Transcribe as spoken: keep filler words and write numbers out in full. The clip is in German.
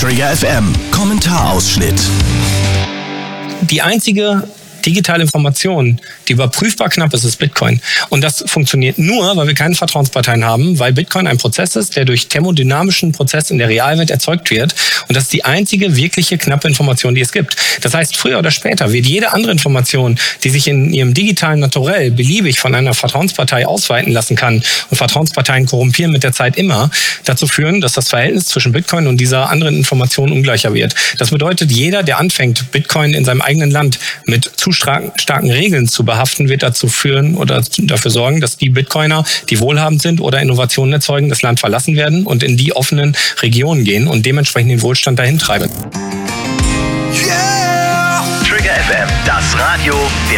Trigger F M Kommentarausschnitt. Die einzige digitale Information, die überprüfbar knapp ist, ist Bitcoin. Und das funktioniert nur, weil wir keine Vertrauensparteien haben, weil Bitcoin ein Prozess ist, der durch thermodynamischen Prozess in der Realwelt erzeugt wird. Und das ist die einzige wirkliche knappe Information, die es gibt. Das heißt, früher oder später wird jede andere Information, die sich in ihrem digitalen Naturell beliebig von einer Vertrauenspartei ausweiten lassen kann, und Vertrauensparteien korrumpieren mit der Zeit immer, dazu führen, dass das Verhältnis zwischen Bitcoin und dieser anderen Information ungleicher wird. Das bedeutet, jeder, der anfängt, Bitcoin in seinem eigenen Land mit zu starken Regeln zu behaften, wird dazu führen oder dafür sorgen, dass die Bitcoiner, die wohlhabend sind oder Innovationen erzeugen, das Land verlassen werden und in die offenen Regionen gehen und dementsprechend den Wohlstand dahin treiben. Yeah! Trigger F M, das Radio